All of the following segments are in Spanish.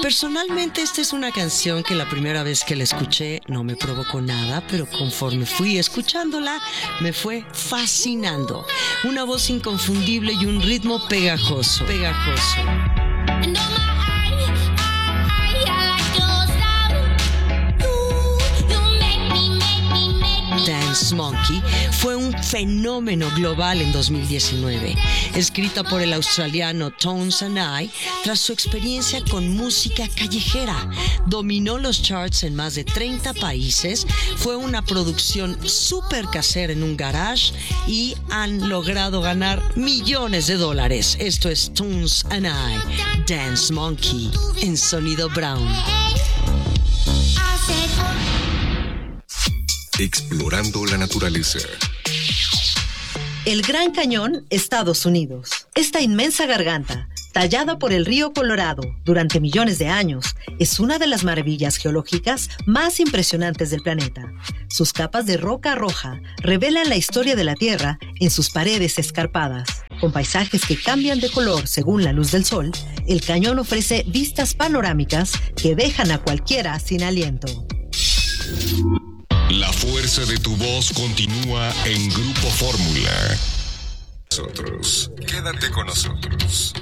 Personalmente esta es una canción que la primera vez que la escuché no me provocó nada, pero conforme fui escuchándola me fue fascinando. Una voz inconfundible y un ritmo pegajoso. Dance Monkey fue un fenómeno global en 2019. Escrita por el australiano Tones and I, tras su experiencia con música callejera, dominó los charts en más de 30 países, fue una producción súper casera en un garage y han logrado ganar millones de dólares. Esto es Tones and I, Dance Monkey, en Sonido Brown. Explorando la naturaleza. El Gran Cañón, Estados Unidos. Esta inmensa garganta, tallada por el río Colorado durante millones de años, es una de las maravillas geológicas más impresionantes del planeta. Sus capas de roca roja revelan la historia de la Tierra en sus paredes escarpadas. Con paisajes que cambian de color según la luz del sol, el cañón ofrece vistas panorámicas que dejan a cualquiera sin aliento. La fuerza de tu voz continúa en Grupo Fórmula. Quédate con nosotros.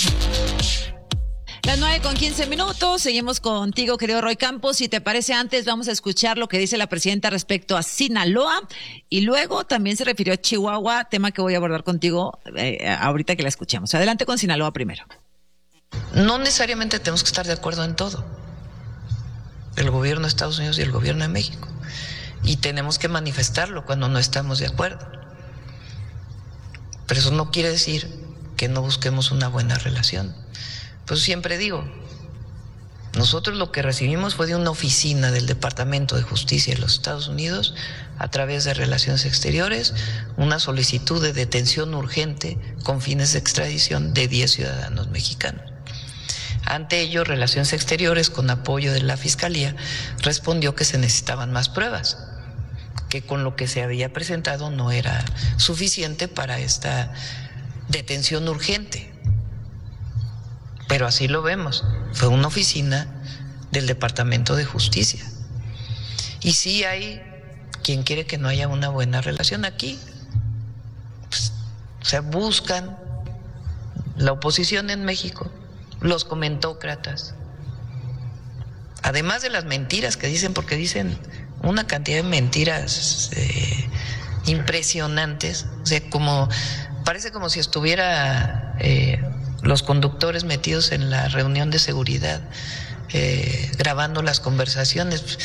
Las 9:15. Seguimos contigo, querido Roy Campos. Si te parece, antes vamos a escuchar lo que dice la presidenta respecto a Sinaloa. Y luego también se refirió a Chihuahua, tema que voy a abordar contigo ahorita que la escuchemos. Adelante con Sinaloa primero. No necesariamente tenemos que estar de acuerdo en todo. El gobierno de Estados Unidos y el gobierno de México. Y tenemos que manifestarlo cuando no estamos de acuerdo. Pero eso no quiere decir que no busquemos una buena relación. Pues siempre digo, nosotros lo que recibimos fue de una oficina del Departamento de Justicia de los Estados Unidos, a través de Relaciones Exteriores, una solicitud de detención urgente con fines de extradición de 10 ciudadanos mexicanos. Ante ello, Relaciones Exteriores, con apoyo de la Fiscalía, respondió que se necesitaban más pruebas, que con lo que se había presentado no era suficiente para esta detención urgente. Pero así lo vemos, fue una oficina del Departamento de Justicia. Y sí hay quien quiere que no haya una buena relación aquí. Pues, o sea, buscan la oposición en México, los comentócratas, además de las mentiras que dicen, porque dicen una cantidad de mentiras impresionantes, o sea, parece como si estuviera los conductores metidos en la reunión de seguridad, grabando las conversaciones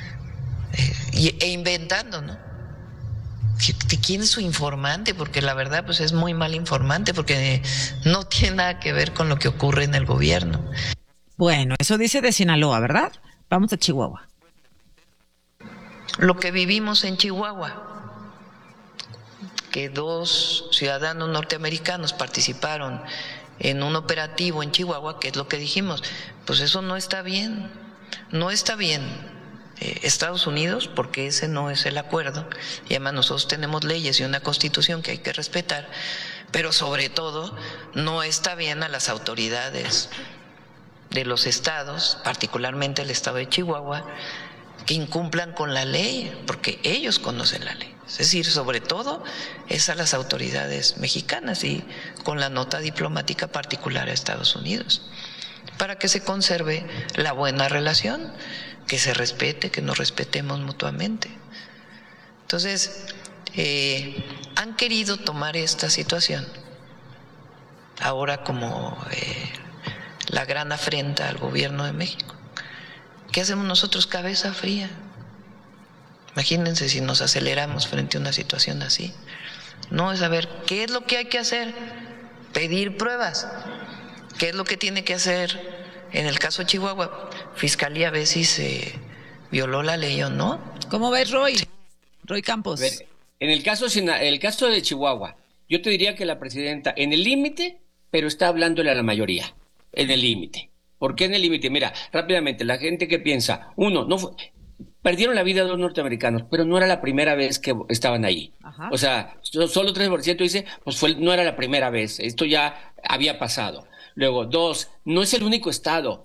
e inventando, ¿no? ¿Quién es su informante? Porque la verdad pues es muy mal informante, porque no tiene nada que ver con lo que ocurre en el gobierno. Bueno, eso dice de Sinaloa, ¿verdad? Vamos a Chihuahua. Lo que vivimos en Chihuahua, que 2 ciudadanos norteamericanos participaron en un operativo en Chihuahua, que es lo que dijimos, pues eso no está bien, no está bien. Estados Unidos, porque ese no es el acuerdo, y además nosotros tenemos leyes y una constitución que hay que respetar, pero sobre todo no está bien a las autoridades de los estados, particularmente el estado de Chihuahua, que incumplan con la ley, porque ellos conocen la ley. Es decir, sobre todo es a las autoridades mexicanas y con la nota diplomática particular a Estados Unidos, para que se conserve la buena relación, que se respete, que nos respetemos mutuamente. Entonces, han querido tomar esta situación ahora como la gran afrenta al gobierno de México. ¿Qué hacemos nosotros? Cabeza fría. Imagínense si nos aceleramos frente a una situación así. No, es saber qué es lo que hay que hacer, pedir pruebas. ¿Qué es lo que tiene que hacer en el caso de Chihuahua? Fiscalía ve si se violó la ley o no. ¿Cómo ves, Roy? Roy Campos. A ver, en el caso de Chihuahua, yo te diría que la presidenta en el límite, pero está hablándole a la mayoría, en el límite. ¿Por qué en el límite? Mira, rápidamente, la gente que piensa, perdieron la vida 2 norteamericanos, pero no era la primera vez que estaban ahí. Ajá. O sea, solo 3% dice, pues no era la primera vez, esto ya había pasado. Luego, 2, no es el único estado.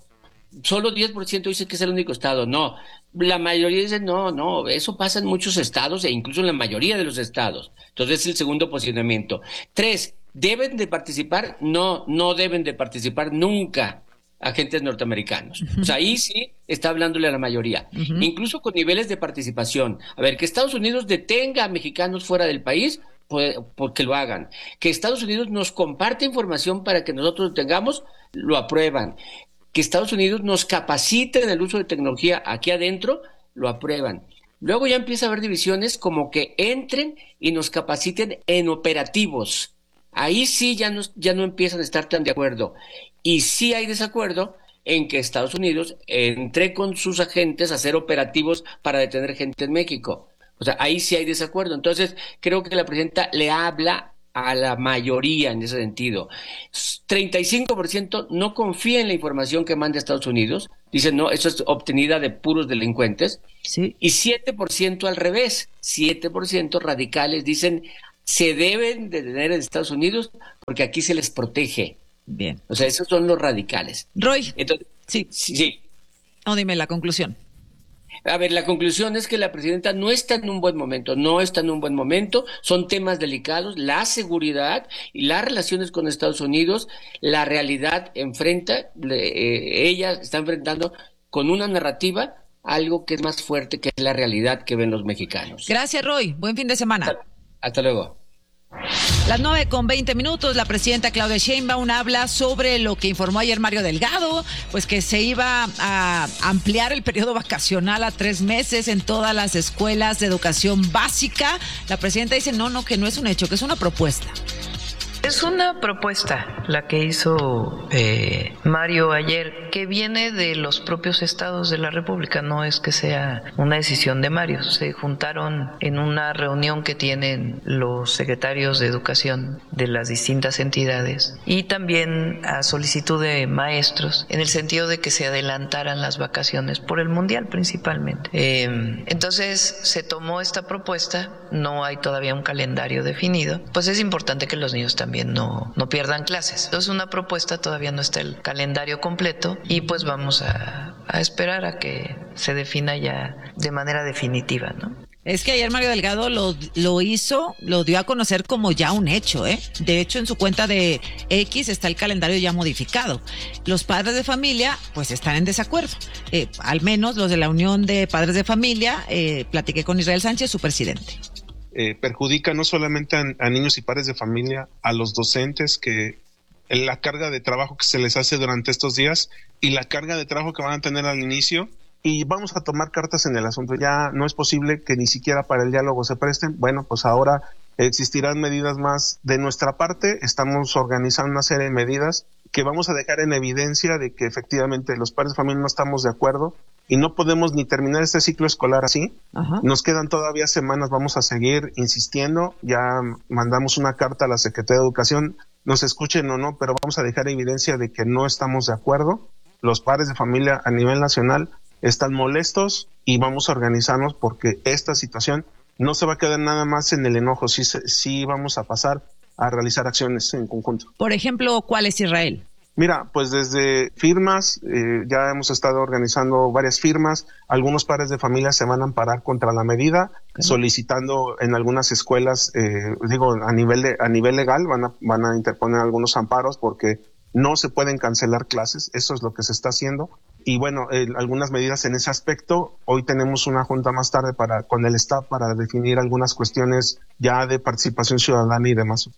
solo 10% dice que es el único estado. No, la mayoría dice no, eso pasa en muchos estados e incluso en la mayoría de los estados. Entonces es el segundo posicionamiento. 3, ¿deben de participar? No deben de participar nunca agentes norteamericanos. O sea, ahí sí está hablándole a la mayoría. Incluso con niveles de participación. A ver, que Estados Unidos detenga a mexicanos fuera del país, pues que lo hagan. Que Estados Unidos nos comparte información para que nosotros lo tengamos, lo aprueban. Que Estados Unidos nos capacite en el uso de tecnología aquí adentro, lo aprueban. Luego ya empieza a haber divisiones como que entren y nos capaciten en operativos. Ahí sí ya no empiezan a estar tan de acuerdo. Y sí hay desacuerdo en que Estados Unidos entre con sus agentes a hacer operativos para detener gente en México. O sea, ahí sí hay desacuerdo. Entonces, creo que la presidenta le habla a la mayoría en ese sentido. 35% no confía en la información que manda Estados Unidos. Dicen, no, eso es obtenida de puros delincuentes. Sí. Y 7% al revés. 7% radicales dicen, se deben de tener en Estados Unidos porque aquí se les protege. Bien. O sea, esos son los radicales. Roy. Entonces, sí. No, dime la conclusión. A ver, la conclusión es que la presidenta no está en un buen momento, son temas delicados, la seguridad y las relaciones con Estados Unidos, la realidad ella está enfrentando con una narrativa algo que es más fuerte que la realidad que ven los mexicanos. Gracias, Roy, buen fin de semana. Hasta luego. Las 9:20, la presidenta Claudia Sheinbaum habla sobre lo que informó ayer Mario Delgado, pues que se iba a ampliar el periodo vacacional a 3 meses en todas las escuelas de educación básica. La presidenta dice que no es un hecho, que es una propuesta. Es una propuesta la que hizo Mario ayer, que viene de los propios estados de la República, no es que sea una decisión de Mario. Se juntaron en una reunión que tienen los secretarios de educación de las distintas entidades y también a solicitud de maestros, en el sentido de que se adelantaran las vacaciones por el Mundial principalmente. Entonces se tomó esta propuesta, no hay todavía un calendario definido, pues es importante que los niños también no pierdan clases. Entonces una propuesta, todavía no está el calendario completo y pues vamos a esperar a que se defina ya de manera definitiva, ¿no? Es que ayer Mario Delgado lo dio a conocer como ya un hecho, ¿eh? De hecho, en su cuenta de X está el calendario ya modificado. Los padres de familia, pues, están en desacuerdo. Al menos los de la Unión de Padres de Familia, platiqué con Israel Sánchez, su presidente. Perjudica no solamente a niños y padres de familia, a los docentes, que la carga de trabajo que se les hace durante estos días y la carga de trabajo que van a tener al inicio, y vamos a tomar cartas en el asunto. Ya no es posible que ni siquiera para el diálogo se presten. Bueno, pues ahora existirán medidas más de nuestra parte. Estamos organizando una serie de medidas que vamos a dejar en evidencia de que efectivamente los padres de familia no estamos de acuerdo y no podemos ni terminar este ciclo escolar así. Ajá. Nos quedan todavía semanas, vamos a seguir insistiendo. Ya mandamos una carta a la Secretaría de Educación, nos escuchen o no, pero vamos a dejar evidencia de que no estamos de acuerdo. Los padres de familia a nivel nacional están molestos y vamos a organizarnos porque esta situación no se va a quedar nada más en el enojo, sí vamos a pasar a realizar acciones en conjunto. Por ejemplo, ¿cuál es, Israel? Mira, pues desde firmas, ya hemos estado organizando varias firmas, algunos padres de familia se van a amparar contra la medida, solicitando en algunas escuelas, a nivel legal, van a interponer algunos amparos porque no se pueden cancelar clases, eso es lo que se está haciendo. Y bueno, algunas medidas en ese aspecto. Hoy tenemos una junta más tarde con el staff para definir algunas cuestiones ya de participación ciudadana y demás.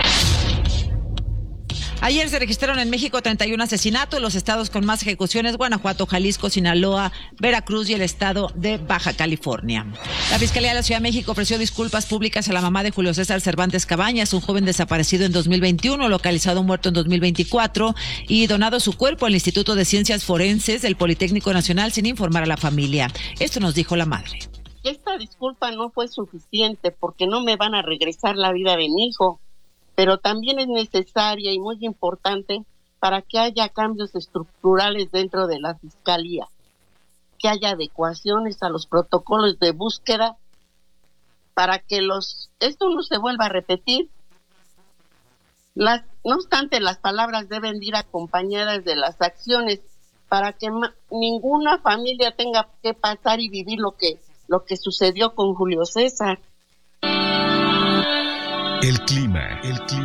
Ayer se registraron en México 31 asesinatos, los estados con más ejecuciones: Guanajuato, Jalisco, Sinaloa, Veracruz y el estado de Baja California. La Fiscalía de la Ciudad de México ofreció disculpas públicas a la mamá de Julio César Cervantes Cabañas, un joven desaparecido en 2021, localizado muerto en 2024 y donado su cuerpo al Instituto de Ciencias Forenses del Politécnico Nacional sin informar a la familia. Esto nos dijo la madre. Esta disculpa no fue suficiente porque no me van a regresar la vida de mi hijo, pero también es necesaria y muy importante para que haya cambios estructurales dentro de la Fiscalía, que haya adecuaciones a los protocolos de búsqueda para que esto no se vuelva a repetir. No obstante, las palabras deben ir acompañadas de las acciones para que ninguna familia tenga que pasar y vivir lo que sucedió con Julio César. El clima.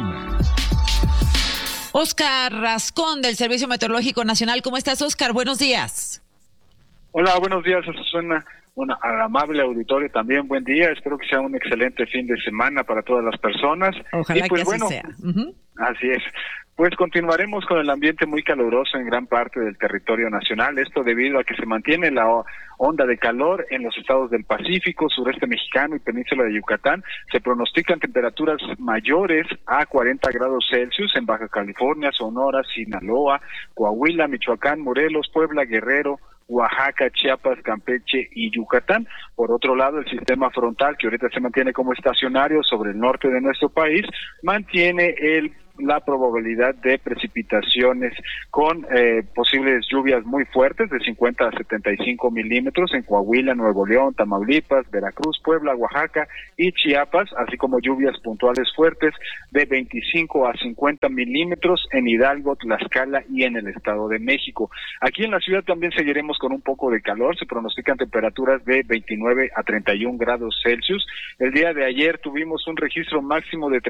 Oscar Rascón, del Servicio Meteorológico Nacional. ¿Cómo estás, Oscar? Buenos días. Hola, buenos días, Azucena. Al amable auditorio también, buen día. Espero que sea un excelente fin de semana para todas las personas. Ojalá que así sea. Así es. Pues continuaremos con el ambiente muy caluroso en gran parte del territorio nacional, esto debido a que se mantiene la onda de calor en los estados del Pacífico, sureste mexicano y península de Yucatán. Se pronostican temperaturas mayores a 40 grados Celsius en Baja California, Sonora, Sinaloa, Coahuila, Michoacán, Morelos, Puebla, Guerrero, Oaxaca, Chiapas, Campeche y Yucatán. Por otro lado, el sistema frontal, que ahorita se mantiene como estacionario sobre el norte de nuestro país, mantiene la probabilidad de precipitaciones con posibles lluvias muy fuertes de 50 a 75 milímetros en Coahuila, Nuevo León, Tamaulipas, Veracruz, Puebla, Oaxaca y Chiapas, así como lluvias puntuales fuertes de 25 a 50 milímetros en Hidalgo, Tlaxcala y en el Estado de México. Aquí en la ciudad también seguiremos con un poco de calor, se pronostican temperaturas de 29 a 31 grados Celsius. El día de ayer tuvimos un registro máximo de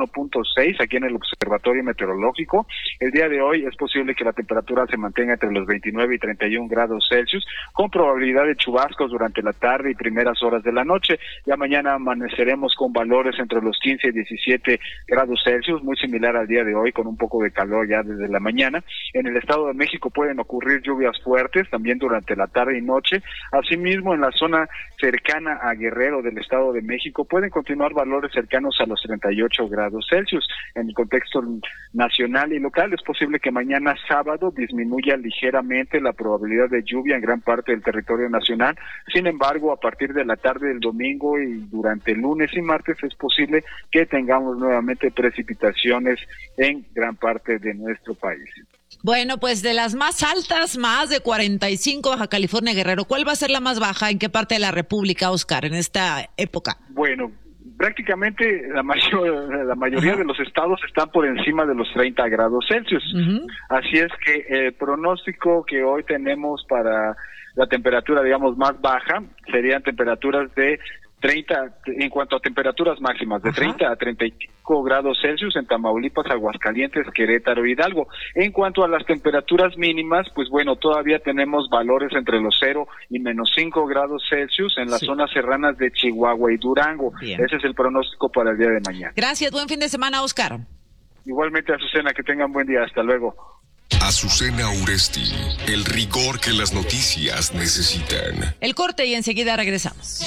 31.6 aquí en el Observatorio Meteorológico. El día de hoy es posible que la temperatura se mantenga entre los 29 y 31 grados Celsius, con probabilidad de chubascos durante la tarde y primeras horas de la noche. Ya mañana amaneceremos con valores entre los 15 y 17 grados Celsius, muy similar al día de hoy, con un poco de calor ya desde la mañana. En el Estado de México pueden ocurrir lluvias fuertes también durante la tarde y noche. Asimismo, en la zona cercana a Guerrero del Estado de México pueden continuar valores cercanos a los 38 grados Celsius. En el contexto nacional y local, es posible que mañana sábado disminuya ligeramente la probabilidad de lluvia en gran parte del territorio nacional. Sin embargo, a partir de la tarde del domingo y durante el lunes y martes es posible que tengamos nuevamente precipitaciones en gran parte de nuestro país. Bueno, pues de las más altas, más de 45, Baja California, Guerrero. ¿Cuál va a ser la más baja? ¿En qué parte de la República, Oscar, en esta época? Bueno, prácticamente la mayoría de los estados están por encima de los 30 grados Celsius. Así es que el pronóstico que hoy tenemos para la temperatura, digamos, más baja, serían temperaturas de 30, en cuanto a temperaturas máximas, de 30 a 35 grados Celsius en Tamaulipas, Aguascalientes, Querétaro y Hidalgo. En cuanto a las temperaturas mínimas, pues bueno, todavía tenemos valores entre los 0 y menos 5 grados Celsius en las zonas serranas de Chihuahua y Durango. Bien. Ese es el pronóstico para el día de mañana. Gracias, buen fin de semana, Oscar. Igualmente, Azucena, que tengan buen día, hasta luego. Azucena Uresti, el rigor que las noticias necesitan. El corte y enseguida regresamos.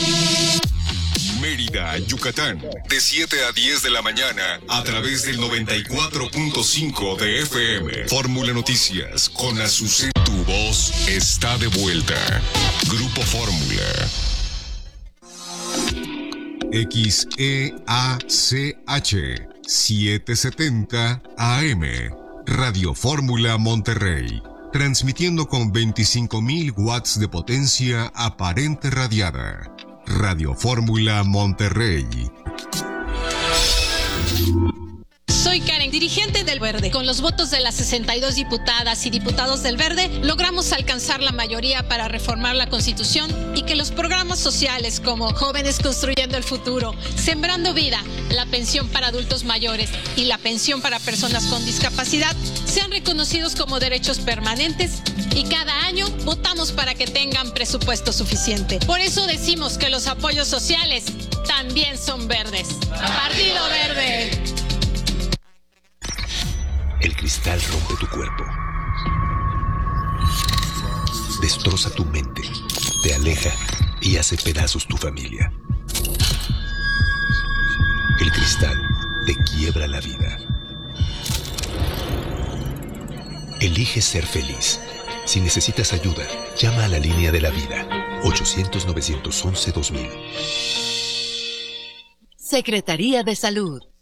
Mérida, Yucatán, de 7 a 10 de la mañana, a través del 94.5 de FM. Fórmula Noticias, con Azucena. Tu voz está de vuelta. Grupo Fórmula. XEACH, 770 AM. Radio Fórmula Monterrey. Transmitiendo con 25,000 watts de potencia aparente radiada. Radio Fórmula Monterrey. Soy Karen, dirigente del Verde. Con los votos de las 62 diputadas y diputados del Verde, logramos alcanzar la mayoría para reformar la Constitución y que los programas sociales como Jóvenes Construyendo el Futuro, Sembrando Vida, la pensión para adultos mayores y la pensión para personas con discapacidad sean reconocidos como derechos permanentes, y cada año votamos para que tengan presupuesto suficiente. Por eso decimos que los apoyos sociales también son verdes. Partido Verde. El cristal rompe tu cuerpo, destroza tu mente, te aleja y hace pedazos tu familia. El cristal te quiebra la vida. Elige ser feliz. Si necesitas ayuda, llama a la línea de la vida, 800-911-2000. Secretaría de Salud.